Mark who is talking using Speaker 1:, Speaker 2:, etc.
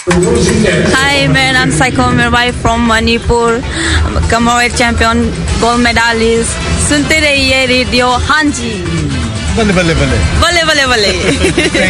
Speaker 1: Hi, मेरा नाम psycho Mirabai from Manipur, कमरवेट champion, gold medallist. सुनते रहिए रेडियो। हाँ जी,
Speaker 2: बल्ले बल्ले बल्ले
Speaker 1: बल्ले बल्ले बल्ले।